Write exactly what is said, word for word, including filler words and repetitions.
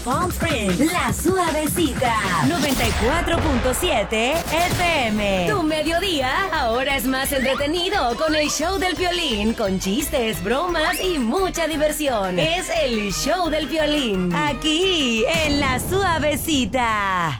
Palm Springs, La Suavecita, noventa y cuatro punto siete F M. Tu mediodía ahora es más entretenido con el show del Piolín, con chistes, bromas y mucha diversión. Es el show del Piolín, aquí en La Suavecita.